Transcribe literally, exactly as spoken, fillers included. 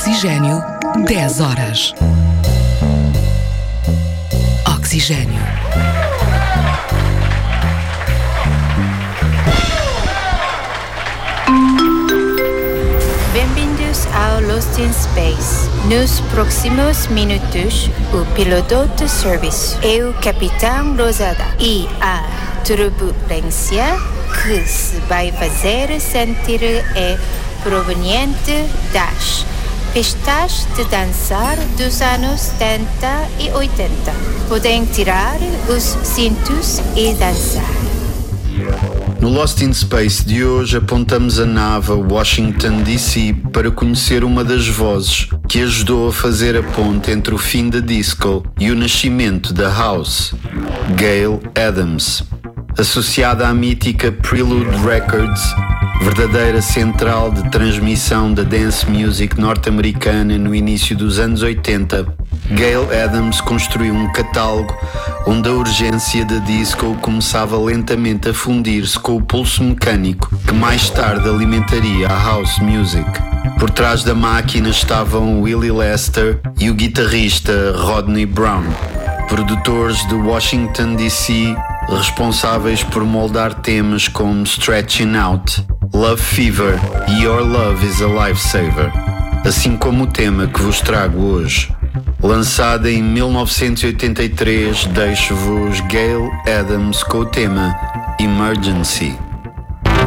Oxigênio, dez horas. Oxigênio. Bem-vindos ao Lost in Space. Nos próximos minutos, o piloto de serviço é o Capitão Rosada e a turbulência que se vai fazer sentir é proveniente das pistas de dançar dos anos setenta e oitenta. Podem tirar os cintos e dançar. No Lost in Space de hoje apontamos a nave a Washington D C para conhecer uma das vozes que ajudou a fazer a ponte entre o fim da disco e o nascimento da house, Gayle Adams. Associada à mítica Prelude Records, verdadeira central de transmissão da dance music norte-americana no início dos anos oitenta, Gayle Adams construiu um catálogo onde a urgência da disco começava lentamente a fundir-se com o pulso mecânico que mais tarde alimentaria a house music. Por trás da máquina estavam Willie Lester e o guitarrista Rodney Brown, produtores de Washington D C, responsáveis por moldar temas como Stretching Out, Love Fever e Your Love is a Lifesaver, assim como o tema que vos trago hoje. Lançada em mil novecentos e oitenta e três, deixo-vos Gayle Adams com o tema Emergency.